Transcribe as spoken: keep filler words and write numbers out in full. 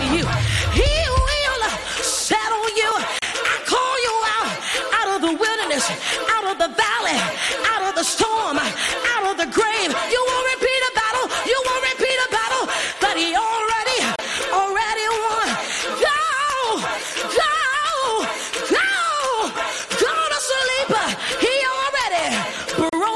you. He will settle you. I call you out, out of the wilderness, out of the valley, out of the storm, out of the grave. You won't repeat a battle. You won't repeat a battle that he already, already won. Go, go, go.